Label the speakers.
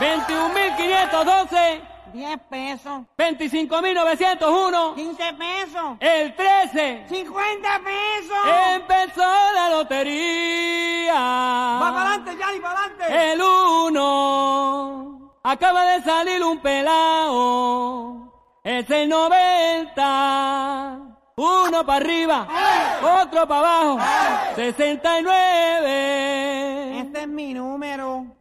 Speaker 1: 21.512.
Speaker 2: 10 pesos.
Speaker 1: 25.901.
Speaker 2: 15 pesos.
Speaker 1: El 13.
Speaker 2: 50 pesos.
Speaker 1: Empezó la lotería.
Speaker 2: Va para adelante, Yanni, para adelante.
Speaker 1: El 1. Acaba de salir un pelao. Es el 90. Uno para arriba. Otro para abajo. 69.
Speaker 2: Este es mi número.